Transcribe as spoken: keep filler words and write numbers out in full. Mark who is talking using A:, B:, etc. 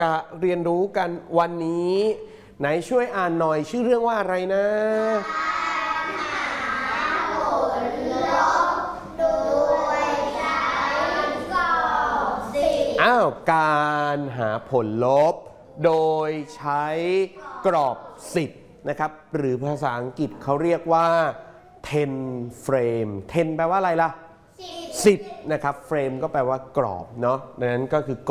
A: จะเรียนรู้กันวันนี้ไหนช่วยอ่านหน่อยชื่อเรื่องว่าอะไรนะอ้าวการหาผลลบโดยใช้กรอบสิบนะครับหรือภาษาอังกฤษเขาเรียกว่าสิบ frame สิบแปลว่าอะไรล่ะสิบนะครับ frame ก็แปลว่ากรอบเนาะดังนั้นก็คือ